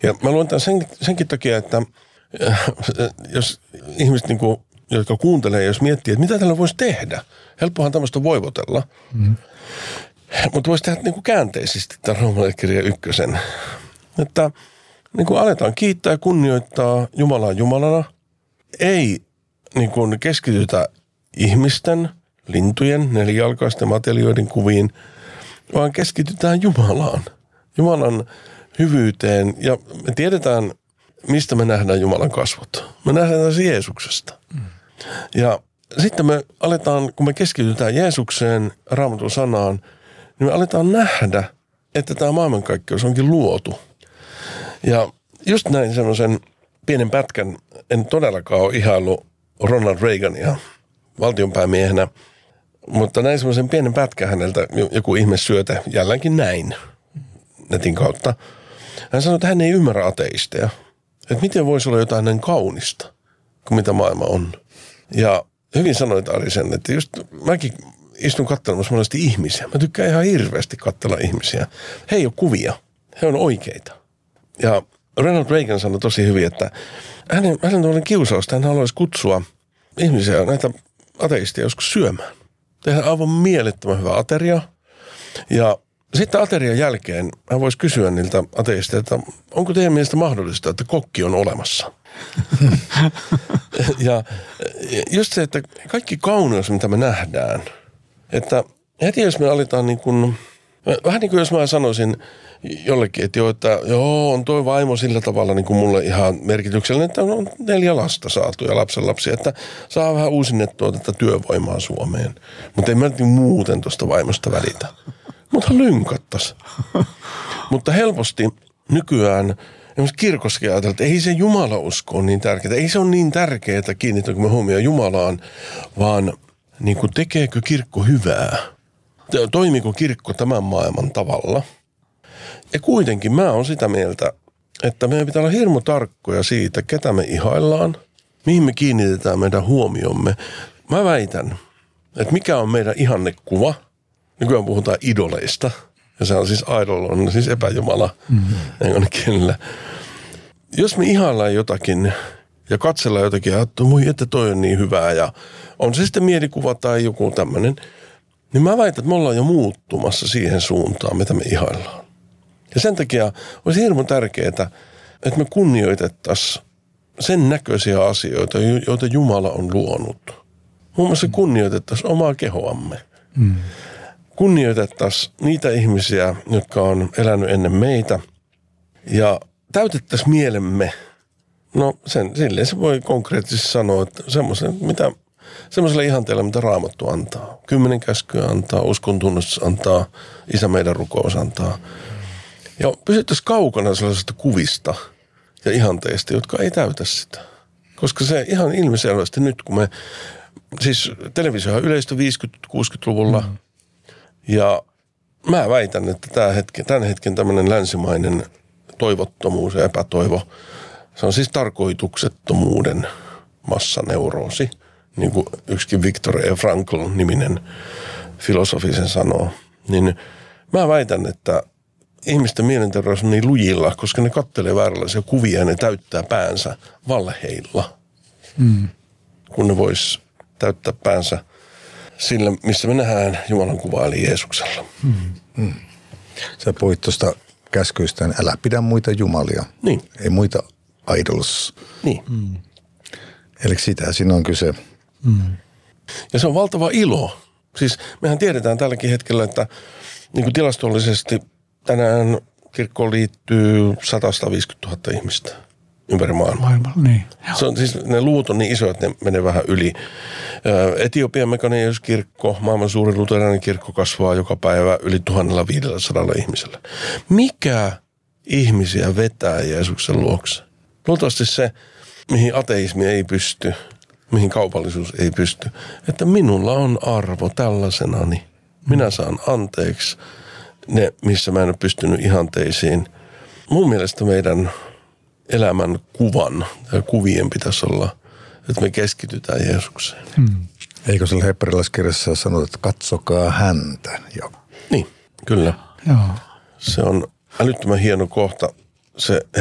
Ja mä luen tämän senkin takia, että jos ihmiset, niin kuin, jotka kuuntelee, jos miettii, että mitä tällä voisi tehdä. Helppohan tämmöistä voivotella. Mutta voisi tehdä niin kuin käänteisesti tämän Roomalaiskirjan 1. Että niin kuin aletaan kiittää ja kunnioittaa Jumalaa Jumalana. Ei niin kuin keskitytä ihmisten, lintujen, nelijalkaisten matelioiden kuviin, vaan keskitytään Jumalaan. Jumalan hyvyyteen. Ja me tiedetään, mistä me nähdään Jumalan kasvot. Me nähdään se Jeesuksesta. Ja sitten me aletaan, kun me keskitytään Jeesukseen, Raamatun sanaan, niin me aletaan nähdä, että tämä maailmankaikkeus onkin luotu. Ja just näin semmoisen pienen pätkän, en todellakaan ole ihaillut Ronald Reagania valtionpäämiehenä, mutta näin semmoisen pienen pätkän häneltä, joku ihme syötä, jälleenkin näin netin kautta. Hän sanoi, että hän ei ymmärrä ateisteja. Että miten voisi olla jotain näin kaunista, kuin mitä maailma on. Ja hyvin sanoit Ari sen, että just mäkin istun katselemassa monesti ihmisiä. Mä tykkään ihan hirveästi katsella ihmisiä. He ei ole kuvia, he on oikeita. Ja Ronald Reagan sanoi tosi hyvin, että hänen on kiusausta, hän haluaisi kutsua ihmisiä, näitä ateisteja joskus syömään. Tehdään aivan mielettömän hyvä ateria. Ja sitten aterian jälkeen hän voisi kysyä niiltä ateisteilta, että onko teidän mielestä mahdollista, että kokki on olemassa? Ja just se, että kaikki kauneus, mitä me nähdään, että heti jos me aletaan niin kuin, vähän niin kuin jos mä sanoisin jollekin, että joo, on toi vaimo sillä tavalla niin kuin mulle ihan merkityksellinen, että on 4 lasta saatu ja lapsenlapsia, että saa vähän uusinnettua tätä työvoimaa Suomeen. Mutta ei mä muuten tuosta vaimosta välitä. Mutta lynkattaisi. Mutta helposti nykyään esimerkiksi kirkossakin ajatellaan, että ei se Jumala-usko ole niin tärkeää. Ei se ole niin tärkeää, kiinnitänkö me huomioon Jumalaan, vaan niin kuin tekeekö kirkko hyvää? Toimiiko kirkko tämän maailman tavalla? Ja kuitenkin mä oon sitä mieltä, että meidän pitää olla hirmu tarkkoja siitä, ketä me ihaillaan, mihin me kiinnitetään meidän huomiomme. Mä väitän, että mikä on meidän ihannekuva. Nykyään puhutaan idoleista. Ja se on siis idol, on siis epäjumala englannin kielellä. Jos me ihaillaan jotakin ja katsellaan jotakin, että toi on niin hyvää ja on se sitten mielikuva tai joku tämmöinen, niin mä väitän, että me ollaan jo muuttumassa siihen suuntaan, mitä me ihaillaan. Ja sen takia olisi hirveän tärkeää, että me kunnioitettaisiin sen näköisiä asioita, joita Jumala on luonut. Muun muassa kunnioitettaisiin omaa kehoamme. Kunnioitettaisiin niitä ihmisiä, jotka on elänyt ennen meitä ja täytettäisiin mielemme. No silleen se voi konkreettisesti sanoa, että semmoisella ihanteella, mitä Raamattu antaa. 10 käskyä antaa, uskon tunnustus antaa, Isä meidän rukous antaa. Ja pysyttäisiin kaukana sellaisista kuvista ja ihanteista, jotka ei täytä sitä. Koska se ihan ilmiselvästi nyt, kun siis televisiohan yleistyi 50-60-luvulla, ja mä väitän, että tämän hetken tämmöinen länsimainen toivottomuus ja epätoivo, se on siis tarkoituksettomuuden massaneuroosi, niin kuin yksikin Viktor E. Frankl-niminen filosofi sen sanoo. Niin mä väitän, että ihmisten mielenterveys on niin lujilla, koska ne kattelee vääränlaisia kuvia ja ne täyttää päänsä valheilla, kun ne vois täyttää päänsä sillä, missä me nähdään Jumalan kuvaa, eli Jeesuksella. Sä puhuit tuosta käskyistä, älä pidä muita jumalia. Niin. Ei muita idols. Niin. Eli sitä siinä on kyse. Ja se on valtava ilo. Siis mehän tiedetään tälläkin hetkellä, että niin kuin tilastollisesti tänään kirkkoon liittyy 150 000 ihmistä ympäri maailmaa. Niin. Se on, siis ne luvut on niin isoja, että ne menee vähän yli. Etiopian Mekanieuskirkko, maailman suurin luterilainen kirkko, kasvaa joka päivä yli 1500 ihmisellä. Mikä ihmisiä vetää Jeesuksen luokse? Luultavasti se, mihin ateismi ei pysty, mihin kaupallisuus ei pysty. Että minulla on arvo tällaisenani. Minä saan anteeksi ne, missä mä en ole pystynyt ihanteisiin. Mun mielestä meidän elämän kuvan ja kuvien pitäisi olla, että me keskitytään Jeesukseen. Eikö sillä hebrealaiskirjassa sanota, että katsokaa häntä? Niin, kyllä. Joo. Se on älyttömän hieno kohta. Se